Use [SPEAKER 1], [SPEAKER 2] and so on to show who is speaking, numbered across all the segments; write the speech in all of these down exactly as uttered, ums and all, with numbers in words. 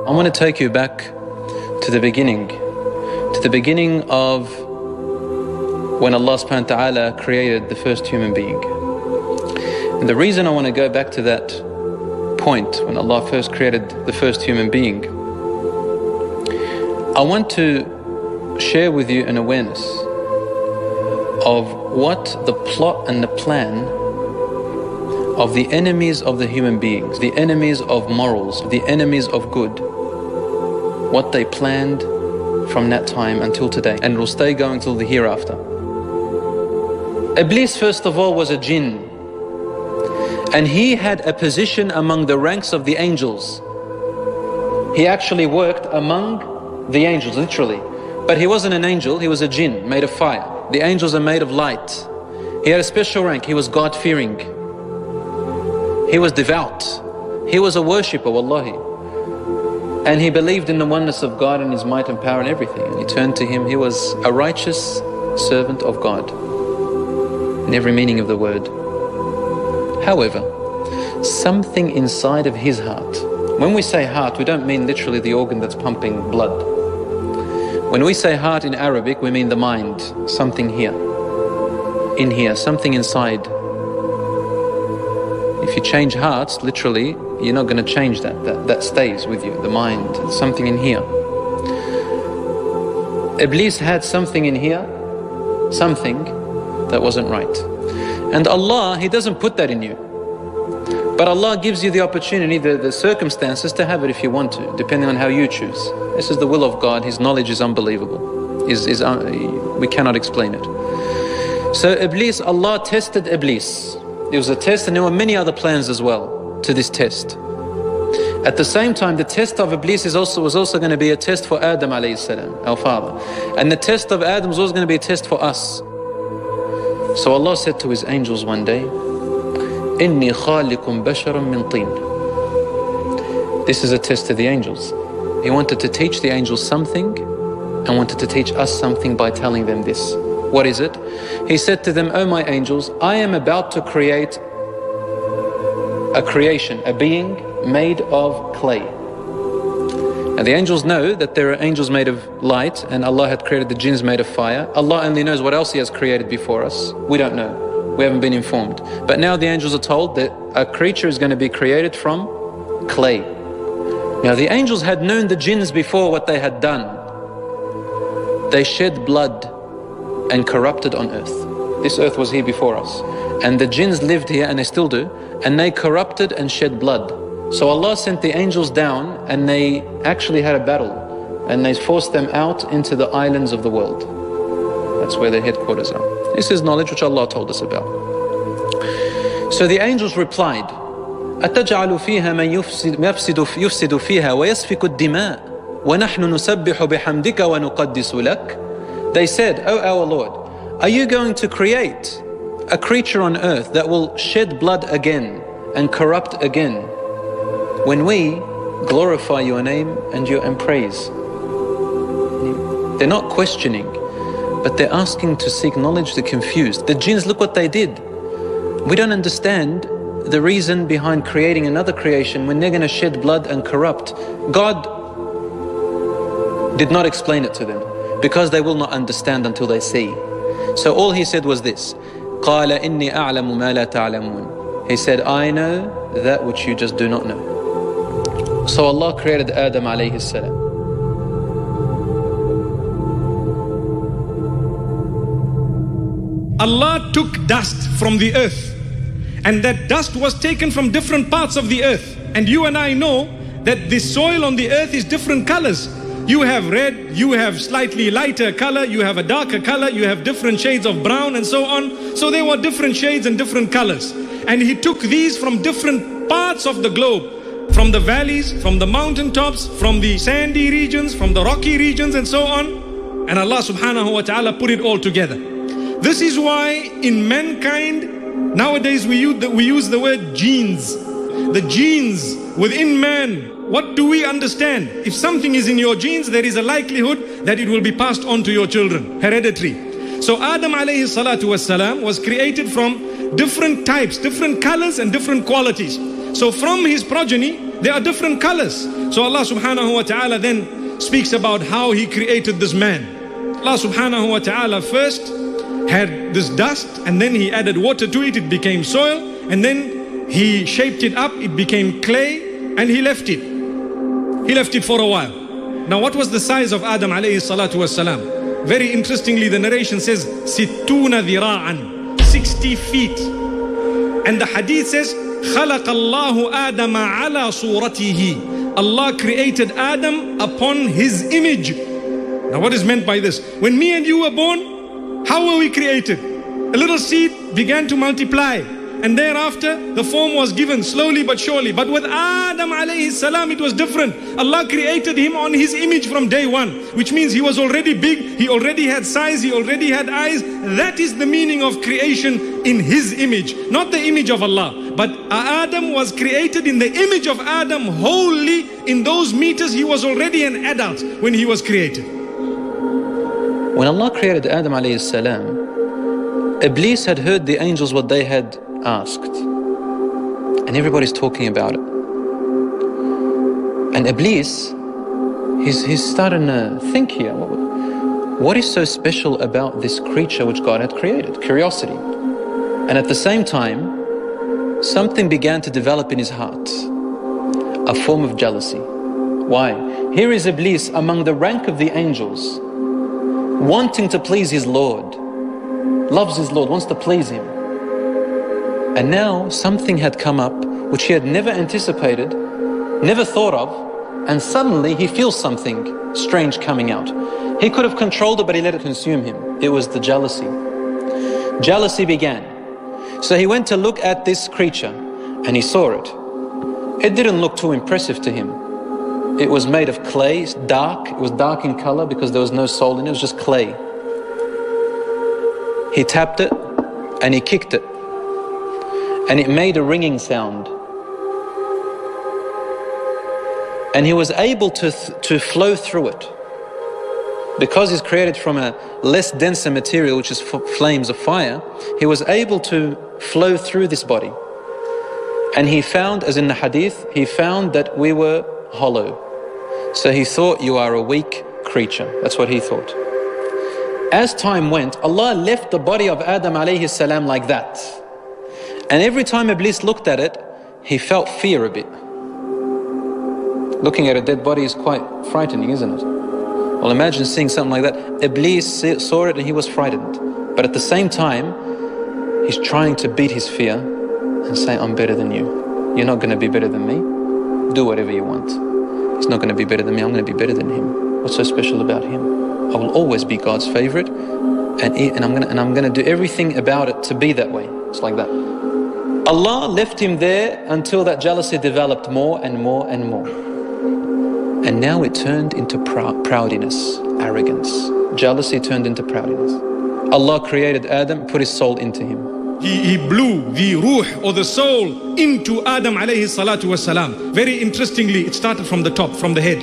[SPEAKER 1] I want to take you back to the beginning, to the beginning of when Allah subhanahu wa ta'ala created the first human being. And the reason I want to go back to that point, when Allah first created the first human being, I want to share with you an awareness of what the plot and the plan of the enemies of the human beings, the enemies of morals, the enemies of good, what they planned from that time until today, and will stay going till the hereafter. Iblis, first of all, was a jinn, and he had a position among the ranks of the angels. He actually worked among the angels, literally. But he wasn't an angel, he was a jinn, made of fire. The angels are made of light. He had a special rank, he was God-fearing. He was devout. He was a worshipper, wallahi. And he believed in the oneness of God and His might and power and everything. And he turned to Him. He was a righteous servant of God, in every meaning of the word. However, something inside of his heart, when we say heart, we don't mean literally the organ that's pumping blood. When we say heart in Arabic, we mean the mind, something here, in here, something inside. If you change hearts, literally, you're not going to change that. That, that stays with you, the mind, something in here. Iblis had something in here, something that wasn't right. And Allah, He doesn't put that in you. But Allah gives you the opportunity, the, the circumstances to have it if you want to, depending on how you choose. This is the will of God. His knowledge is unbelievable. Is, is, uh, we cannot explain it. So Iblis, Allah tested Iblis. It was a test, and there were many other plans as well to this test. At the same time, the test of Iblis is also, was also going to be a test for Adam alayhi salam, our father. And the test of Adam was also going to be a test for us. So Allah said to His angels one day, إِنِّي خَالِقٌ بَشَرًا مِّن طِينٍ. This is a test to the angels. He wanted to teach the angels something and wanted to teach us something by telling them this. What is it? He said to them, "O my angels, I am about to create a creation, a being made of clay." And the angels know that there are angels made of light, and Allah had created the jinns made of fire. Allah only knows what else He has created before us. We don't know. We haven't been informed. But now the angels are told that a creature is going to be created from clay. Now the angels had known the jinns before what they had done. They shed blood and corrupted on earth. This earth was here before us. And the jinns lived here, and they still do, and they corrupted and shed blood. So Allah sent the angels down, and they actually had a battle, and they forced them out into the islands of the world. That's where their headquarters are. This is knowledge which Allah told us about. So the angels replied, أَتَجْعَلُ فِيهَا مَنْ يُفْسِدُ فِيهَا وَيَسْفِكُ الدِّمَاءِ وَنَحْنُ نُسَبِّحُ بِحَمْدِكَ وَنُقَدِّسُ لَكَ. They said, "O our Lord, are you going to create a creature on earth that will shed blood again and corrupt again when we glorify your name and your and praise?" They're not questioning, but they're asking to seek knowledge. They're confused. The jinns, look what they did. We don't understand the reason behind creating another creation when they're going to shed blood and corrupt. God did not explain it to them, because they will not understand until they see. So all He said was this, قَالَ إِنِّي أَعْلَمُ مَا لَا تَعْلَمُونَ. He said, I know that which you just do not know. So Allah created Adam alayhi salam.
[SPEAKER 2] Allah took dust from the earth, and that dust was taken from different parts of the earth. And you and I know that the soil on the earth is different colors. You have red, you have slightly lighter color, you have a darker color, you have different shades of brown and so on. So there were different shades and different colors. And He took these from different parts of the globe, from the valleys, from the mountaintops, from the sandy regions, from the rocky regions and so on. And Allah subhanahu wa ta'ala put it all together. This is why in mankind, nowadays we use the, we use the word genes. The genes within man. What do we understand? If something is in your genes, there is a likelihood that it will be passed on to your children, hereditary. So Adam alayhi salatu wassalam was created from different types, different colors and different qualities. So from his progeny, There are different colors. So Allah subhanahu wa ta'ala then speaks about how He created this man. Allah subhanahu wa ta'ala first had this dust, and then He added water to it, it became soil, and then He shaped it up, it became clay, and He left it. He left it for a while. Now what was the size of Adam alayhi salatu wassalam? Very interestingly, the narration says, sittuna dhira'an, sixty feet. And the hadith says, خَلَقَ اللَّهُ آدَمَ عَلَى صُورَتِهِ. Allah created Adam upon His image. Now what is meant by this? When me and you were born, how were we created? A little seed began to multiply. And thereafter, the form was given slowly but surely. But with Adam alayhi salam, it was different. Allah created him on His image from day one, which means he was already big, he already had size, he already had eyes. That is the meaning of creation, in His image, not the image of Allah. But Adam was created in the image of Adam wholly. In those meters, he was already an adult when he was created.
[SPEAKER 1] When Allah created Adam alayhi salam, Iblis had heard the angels what they had asked, and everybody's talking about it. And Iblis, he's, he's starting to think here, what, what is so special about this creature which God had created? Curiosity. And at the same time, something began to develop in his heart, a form of jealousy. Why? Here is Iblis among the rank of the angels, wanting to please his Lord, loves his Lord, wants to please Him. And now something had come up which he had never anticipated, never thought of, and suddenly he feels something strange coming out. He could have controlled it, but he let it consume him. It was the jealousy. Jealousy began. So he went to look at this creature, and he saw it. It didn't look too impressive to him. It was made of clay, dark. It was dark in color because there was no soul in it. It was just clay. He tapped it, and he kicked it. And it made a ringing sound. And he was able to, th to flow through it. Because he's created from a less denser material, which is f flames of fire, he was able to flow through this body. And he found, as in the hadith, he found that we were hollow. So he thought, you are a weak creature. That's what he thought. As time went, Allah left the body of Adam alayhi salam like that. And every time Iblis looked at it, he felt fear a bit. Looking at a dead body is quite frightening, isn't it? Well, imagine seeing something like that. Iblis saw it and he was frightened. But at the same time, he's trying to beat his fear and say, I'm better than you. You're not going to be better than me. Do whatever you want. He's not going to be better than me. I'm going to be better than him. What's so special about him? I will always be God's favorite, and, and I'm going to, and I'm going to do everything about it to be that way. It's like that. Allah left him there until that jealousy developed more and more and more. And now it turned into prou proudiness, arrogance. Jealousy turned into proudiness. Allah created Adam, put his soul into him.
[SPEAKER 2] He, he blew the ruh, or the soul, into Adam alayhi salatu wasalam. Very interestingly, it started from the top, from the head.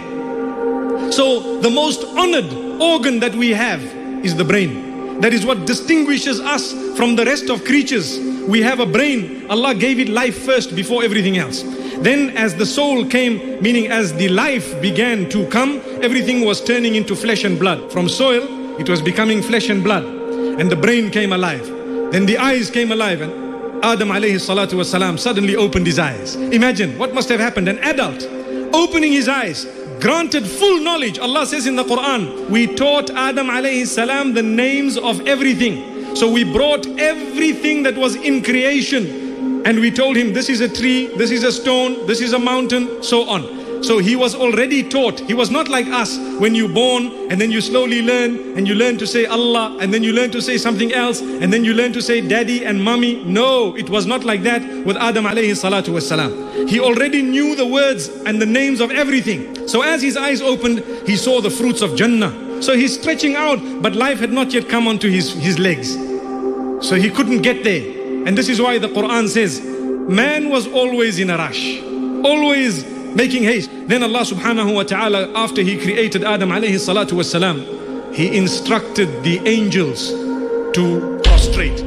[SPEAKER 2] So the most honored organ that we have is the brain. That is what distinguishes us from the rest of creatures. We have a brain. Allah gave it life first before everything else. Then as the soul came, meaning as the life began to come, everything was turning into flesh and blood. From soil, it was becoming flesh and blood. And the brain came alive. Then the eyes came alive, and Adam alayhi salatu wasalam suddenly opened his eyes. Imagine what must have happened. An adult opening his eyes, granted full knowledge. Allah says in the Quran, we taught Adam alayhi salam the names of everything. So we brought everything that was in creation, and we told him, this is a tree, this is a stone, this is a mountain, so on. So he was already taught. He was not like us, when you born and then you slowly learn, and you learn to say Allah, and then you learn to say something else, and then you learn to say daddy and mommy. No, it was not like that with Adam alayhi salatu wasalam. He already knew the words and the names of everything. So as his eyes opened, he saw the fruits of Jannah. So he's stretching out, but life had not yet come onto his, his legs. So he couldn't get there. And this is why the Quran says, man was always in a rush, always making haste. Then Allah subhanahu wa ta'ala, after He created Adam alayhi salatu wasalam, He instructed the angels to prostrate.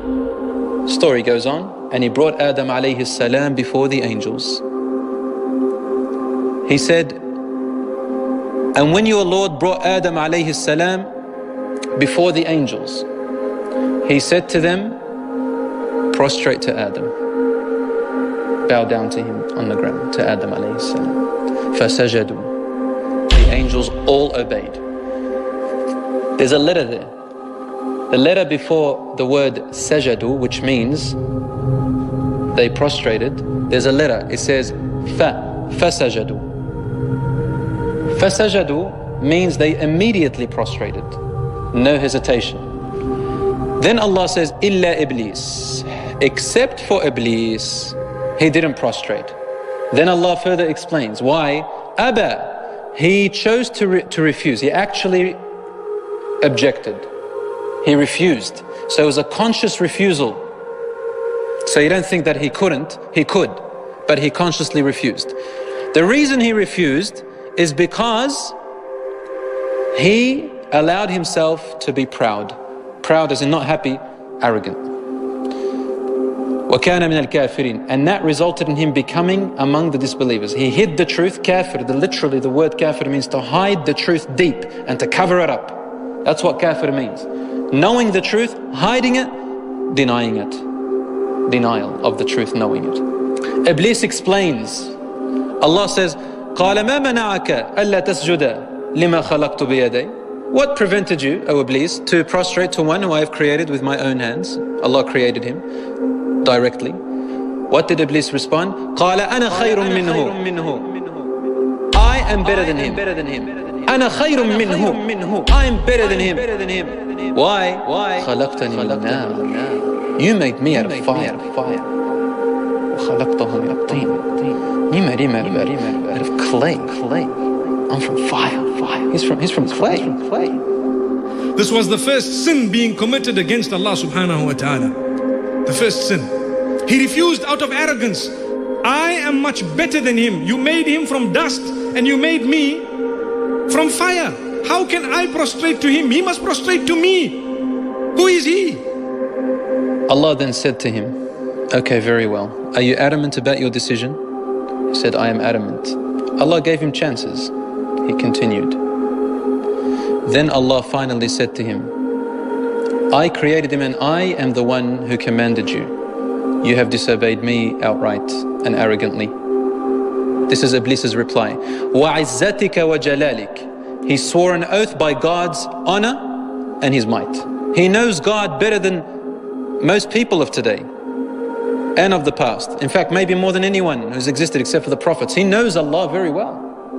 [SPEAKER 1] Story goes on, and He brought Adam alayhi salam before the angels. He said, and when your Lord brought Adam alayhi salam before the angels, He said to them, prostrate to Adam. Bow down to him on the ground, to Adam alayhi salam. فَسَجَدُوا. The angels all obeyed. There's a letter there. The letter before the word sajadu, which means they prostrated, there's a letter. It says fa, fasajadu. Fasajadu means they immediately prostrated. No hesitation. Then Allah says, illa iblis. Except for Iblis, he didn't prostrate. Then Allah further explains why. Aba, he chose to, re to refuse. He actually objected. He refused. So it was a conscious refusal. So you don't think that he couldn't, he could, but he consciously refused. The reason he refused is because he allowed himself to be proud. Proud as in not happy, arrogant. وَكَانَ مِنَ الْكَافِرِينَ. And that resulted in him becoming among the disbelievers. He hid the truth, kafir. The, literally the word kafir means to hide the truth deep and to cover it up. That's what kafir means. Knowing the truth, hiding it, denying it. Denial of the truth, knowing it. Iblis explains. Allah says, قَالَ مَا مَنَعَكَ أَلَّا تَسْجُدَ لِمَا خَلَقْتُ بِيَدَيْ. What prevented you, O Iblis, to prostrate to one who I have created with my own hands? Allah created him directly. What did Iblis respond? قَالَ أَنَا خَيْرٌ مِّنْهُ. I am better than him. أَنَا خَيْرٌ مِّنْهُ. I am better than him. Why? خَلَقْتَنِي مِنْ نَارٍ. You made me out of fire. وَخَلَقْتَهُ مِنْ طِينٍ. You made him out of clay. I'm from fire. He's from, he's from clay.
[SPEAKER 2] This was the first sin being committed against Allah subhanahu wa ta'ala. The first sin. He refused out of arrogance. I am much better than him. You made him from dust and you made me from fire. How can I prostrate to him? He must prostrate to me. Who is he?
[SPEAKER 1] Allah then said to him, okay, very well. Are you adamant about your decision? He said, I am adamant. Allah gave him chances. He continued. Then Allah finally said to him, I created him and I am the one who commanded you. You have disobeyed me outright and arrogantly. This is Iblis's reply. وَعِزَّتِكَ وَجَلَالِكَ. He swore an oath by God's honor and His might. He knows God better than most people of today and of the past. In fact, maybe more than anyone who's existed except for the prophets. He knows Allah very well.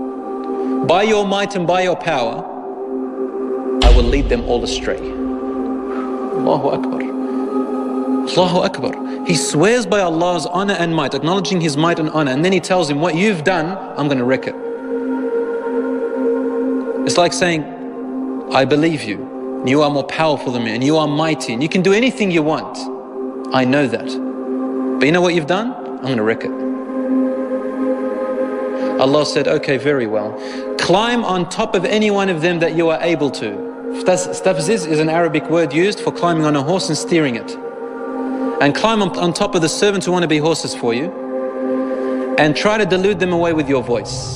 [SPEAKER 1] By your might and by your power, I will lead them all astray. Allahu Akbar. Allahu Akbar. He swears by Allah's honor and might, acknowledging His might and honor, and then He tells him, what you've done, I'm going to wreck it. It's like saying, I believe you, and you are more powerful than me, and you are mighty, and you can do anything you want. I know that. But you know what you've done? I'm going to wreck it. Allah said, okay, very well. Climb on top of any one of them that you are able to. Stafziz is an Arabic word used for climbing on a horse and steering it. And climb on, on top of the servants who want to be horses for you. And try to delude them away with your voice.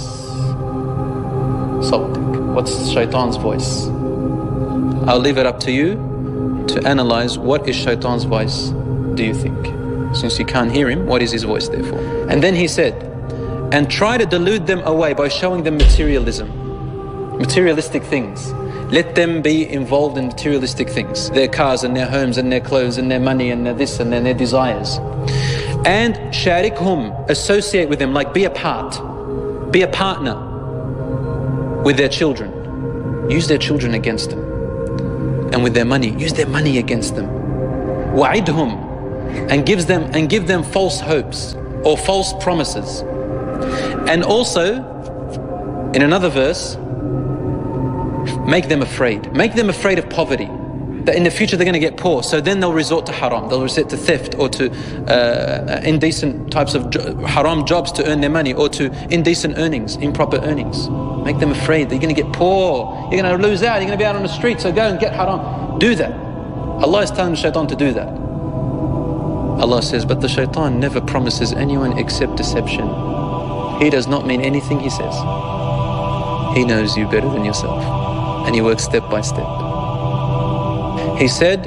[SPEAKER 1] Sawtik. What's Shaitan's voice? I'll leave it up to you to analyze what is Shaitan's voice, do you think? Since you can't hear him, what is his voice therefore? And then he said, and try to delude them away by showing them materialism, materialistic things. Let them be involved in materialistic things, their cars and their homes and their clothes and their money and their this and their, their desires. And sharikhum, associate with them, like be a part, be a partner with their children. Use their children against them. And with their money, use their money against them. Wa'idhum, and gives them and give them false hopes or false promises. And also, in another verse, make them afraid. Make them afraid of poverty. That in the future they're going to get poor. So then they'll resort to haram. They'll resort to theft or to uh, indecent types of jo haram jobs to earn their money, or to indecent earnings, improper earnings. Make them afraid that you're going to get poor. You're going to lose out. You're going to be out on the street. So go and get haram. Do that. Allah is telling the shaitan to do that. Allah says, but the shaitan never promises anyone except deception. He does not mean anything he says. He knows you better than yourself, and he works step by step. He said,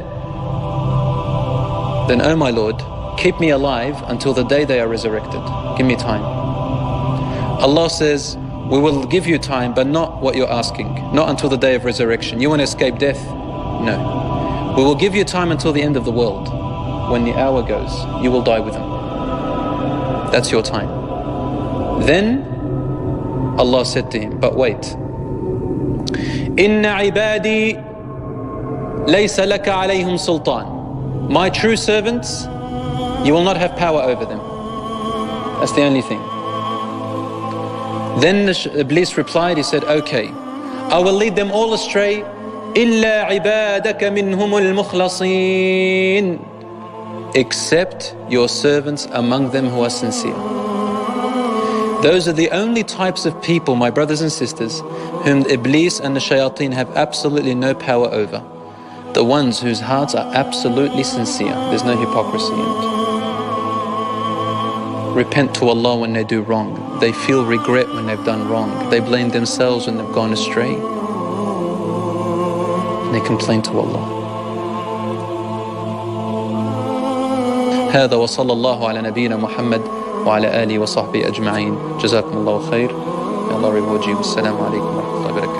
[SPEAKER 1] then, O my Lord, keep me alive until the day they are resurrected. Give me time. Allah says, we will give you time, but not what you're asking. Not until the day of resurrection. You want to escape death? No. We will give you time until the end of the world. When the hour goes, you will die with them. That's your time. Then Allah said to him, but wait. Inna ibadi laysa laka alayhim sultan. My true servants, you will not have power over them. That's the only thing. Then Iblis replied, he said, okay, I will lead them all astray, إِلَّا عِبَادَكَ مِنْهُمُ الْمُخْلَصِينَ, except your servants among them who are sincere. Those are the only types of people, my brothers and sisters, whom Iblis and the shayateen have absolutely no power over. The ones whose hearts are absolutely sincere. There's no hypocrisy in it. Repent to Allah when they do wrong. They feel regret when they've done wrong. They blame themselves when they've gone astray. And they complain to Allah. هذا وصلى الله على نبينا محمد وعلى آله وصحبه أجمعين. جزاكم الله خير. May Allah reward you. Assalamu alaikum wa rahmatullahi wa barakatuh.